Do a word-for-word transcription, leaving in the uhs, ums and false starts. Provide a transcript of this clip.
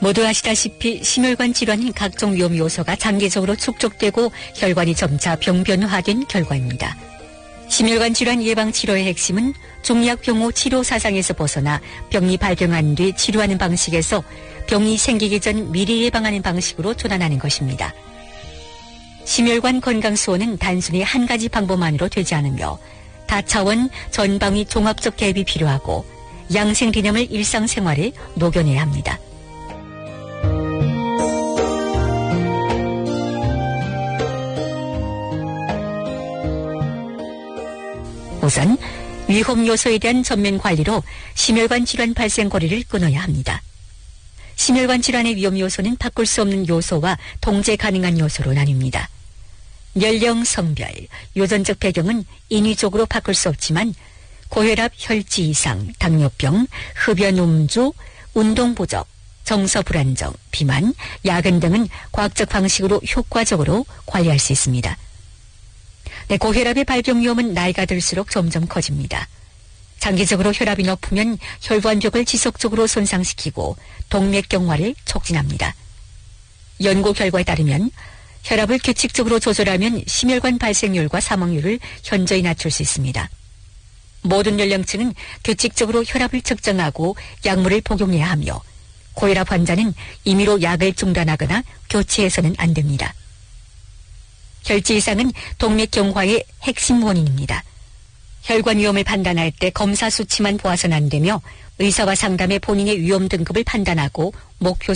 모두 아시다시피 심혈관 질환인 각종 위험 요소가 장기적으로 축적되고 혈관이 점차 병변화된 결과입니다. 심혈관 질환 예방 치료의 핵심은 중약 병호 치료 사상에서 벗어나 병이 발병한 뒤 치료하는 방식에서 병이 생기기 전 미리 예방하는 방식으로 전환하는 것입니다. 심혈관 건강수호는 단순히 한 가지 방법만으로 되지 않으며 다차원 전방위 종합적 개입이 필요하고 양생 개념을 일상생활에 녹여내야 합니다. 우선 위험 요소에 대한 전면 관리로 심혈관 질환 발생 고리를 끊어야 합니다. 심혈관 질환의 위험 요소는 바꿀 수 없는 요소와 통제 가능한 요소로 나뉩니다. 연령, 성별, 유전적 배경은 인위적으로 바꿀 수 없지만 고혈압, 혈지 이상, 당뇨병, 흡연 음주, 운동 부족, 정서 불안정, 비만, 야근 등은 과학적 방식으로 효과적으로 관리할 수 있습니다. 네, 고혈압의 발병 위험은 나이가 들수록 점점 커집니다. 장기적으로 혈압이 높으면 혈관벽을 지속적으로 손상시키고 동맥경화를 촉진합니다. 연구 결과에 따르면 혈압을 규칙적으로 조절하면 심혈관 발생률과 사망률을 현저히 낮출 수 있습니다. 모든 연령층은 규칙적으로 혈압을 측정하고 약물을 복용해야 하며 고혈압 환자는 임의로 약을 중단하거나 교체해서는 안 됩니다. 혈지 이상은 동맥경화의 핵심 원인입니다. 혈관 위험을 판단할 때 검사 수치만 보아서는 안 되며 의사와 상담해 본인의 위험 등급을 판단하고 목표